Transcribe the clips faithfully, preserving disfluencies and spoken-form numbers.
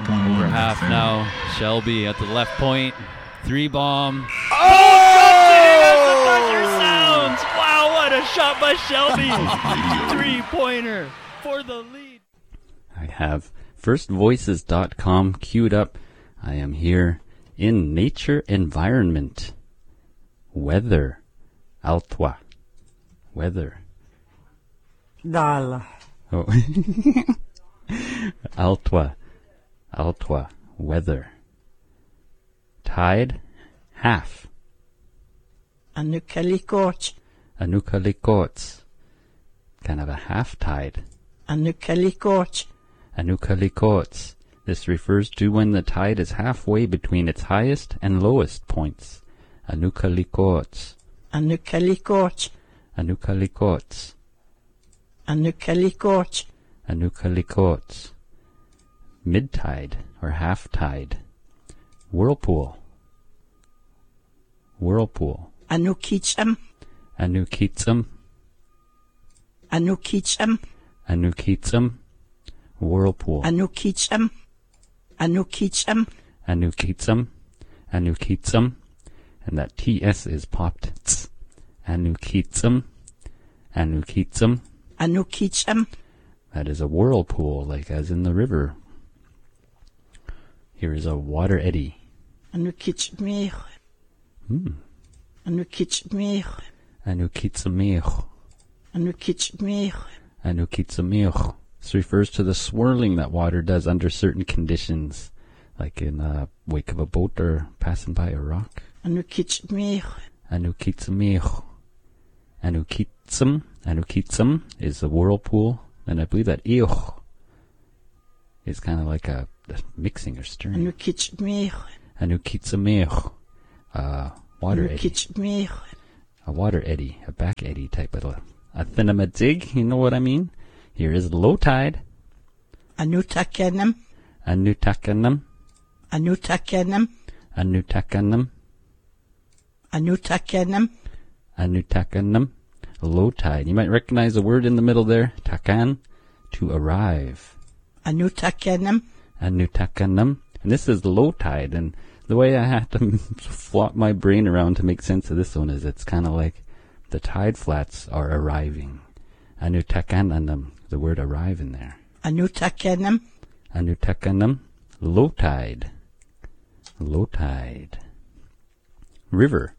Over half now. Shelby at the left point. Three bomb. Oh! Thunder sounds. Wow, what a shot by Shelby. Three-pointer for the lead. I have first voices dot com queued up. I am here in nature environment. Weather. Altois. Weather. Dal. Oh. Altois. Altois. Weather. Tide. Half. Anukalikot. Anukalikot. Kind of a half tide. Anukalikot. Anukalikot. This refers to when the tide is halfway between its highest and lowest points. Anukalikot. Anukalikot. Anukalikot. Anukalikot. Anukalikot. Mid-tide or half-tide. Whirlpool. Whirlpool. Anukitsam. Anukitsam. Anukitsam. Anukitsam. Whirlpool. Anukitsam. Anukitsam. Anukitsam. Anukitsam. And that T S is popped. Tss. Anukitsam. Anukitsam. Anukitsam. That is a whirlpool, like as in the river. Here is a water eddy. Anukitsmir. Hmm. Anukitsmir. Anukitsamir. Anukitsmir. Anukitsamir. This refers to the swirling that water does under certain conditions, like in the wake of a boat or passing by a rock. Anukitsmir. Anukitsamir. Anukitsam. Anukitsam is the whirlpool, and I believe that ich is kind of like a, a mixing or stirring. Anukitsmir. Anukitsamir. Uh, water eddy. Anukitsmir. A water eddy, a back eddy type of a, a thinamadig, you know what I mean? Here is low tide. Anutakanam. Anutakanam. Anutakanam. Anutakanam. Anutakanam. Anutakanam. Low tide. You might recognize the word in the middle there. Takan. To arrive. Anutakanam. Anutakanam. And this is low tide. And the way I have to flop my brain around to make sense of this one is it's kind of like the tide flats are arriving. Anutakanam. The word arrive in there. Anutakanam. Anutakanam. Low tide. Low tide. River.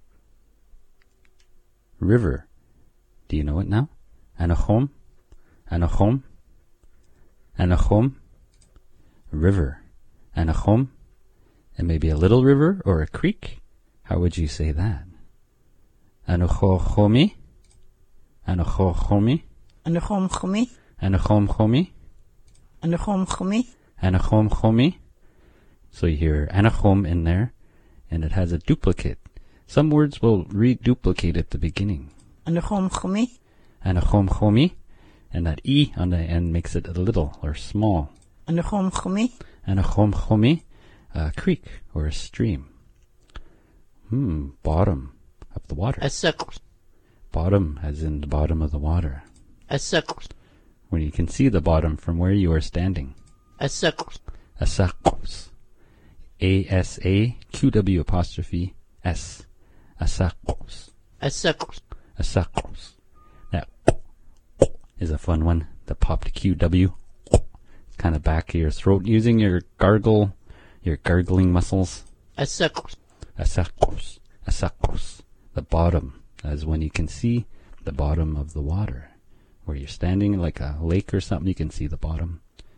River. Do you know it now? Anachom. Anachom. Anachom. River. Anachom. It may be a little river or a creek. How would you say that? Anochochomi. Anochochomi. Anachomchomi. Anachomchomi. Anachomchomi. Anachomchomi. So you hear anachom in there, and it has a duplicate. Some words will reduplicate at the beginning. Anachomchomi. Anachomchomi. And that E on the end makes it a little or small. Anachomchomi. Anachomchomi. A creek or a stream. Hmm, bottom of the water. A circle. Bottom as in the bottom of the water. A circle. When you can see the bottom from where you are standing. A circle. Asakos. A S A Q W apostrophe S. Asakos. A circle. Asakos. That is a fun one. The popped Q W. It's kind of back of your throat. Using your gargle, your gargling muscles. A circle. Asakos. Asakos. The bottom. As when you can see the bottom of the water. Where you're standing like a lake or something, you can see the bottom.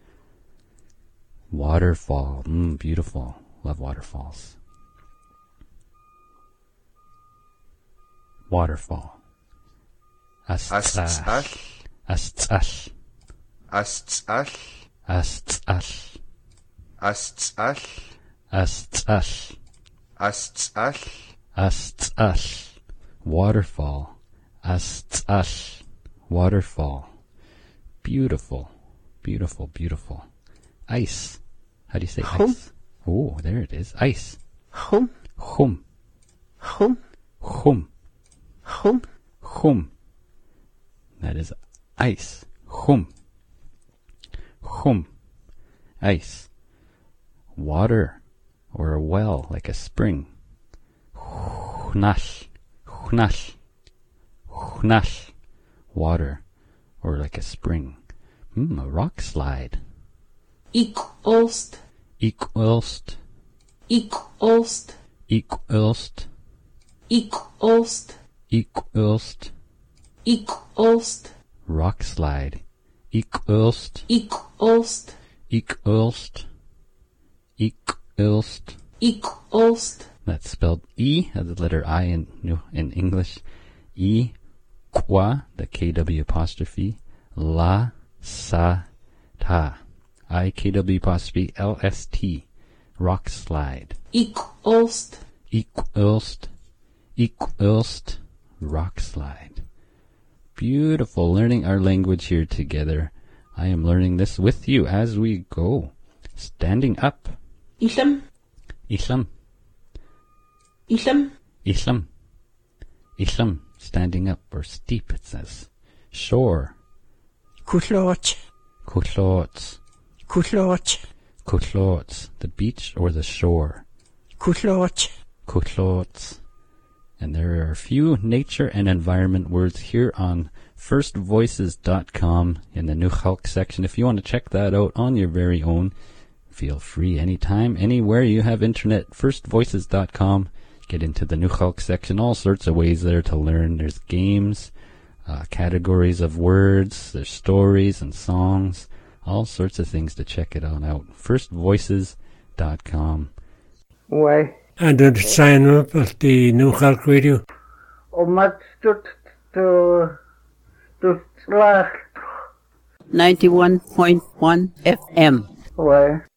Waterfall. Mmm, beautiful. Love waterfalls. Waterfall. Astzach. Astzach. Astzach. Astzach. Astzach. Astzach. Astzach. Astzach. Waterfall. Astzach. Waterfall. Beautiful. Beautiful, beautiful. Ice. How do you say Hum. ice? Oh, there it is. Ice. Hum. Hum. Hum. Hum. Hum. Hum. That is ice. Hum. Hum. Ice. water, or a well, like a spring. Hnall, hnall, hnall, water, or like a spring. Hmm, a rock slide. Ik olst, Ik ulst, ik olst, ik ulst, ik olst, ik ulst, ik olst, rock slide. Ik ulst, ik olst, ik ulst, ik ulst. ik olst, That's spelled E, as the letter I in in English. E, qua, the K W apostrophe, la, sa, ta. I, K W apostrophe, L, S, T. Rock slide. ik olst, Ik ulst, ik ulst, rock slide. Beautiful, learning our language here together. I am learning this with you as we go. Standing up. Islam, Islam, Islam, Islam, Islam. Standing up or steep, it says. Shore. Kutlot. Kutlots. Kutlot. Kutlots. The beach or the shore. Kutlot. Kutlots. And there are a few nature and environment words here on first voices dot com in the Nukhalk section. If you want to check that out on your very own, feel free anytime, anywhere you have internet. first voices dot com. Get into the Nukhalk section. All sorts of ways there to learn. There's games, uh, categories of words, there's stories and songs, all sorts of things to check it on out. first voices dot com. Why? And to sign up at the Nukhalk Radio. O mat stut to to slag. ninety-one point one F M. Why?